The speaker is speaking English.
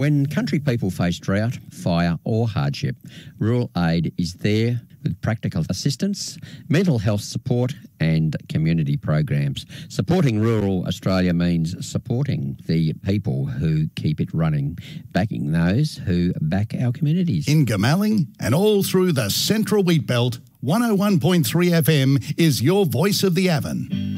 When country people face drought, fire or hardship, Rural Aid is there with practical assistance, mental health support and community programs. Supporting rural Australia means supporting the people who keep it running, backing those who back our communities. In Goomalling and all through the Central Wheat Belt, 101.3 FM is your voice of the Avon.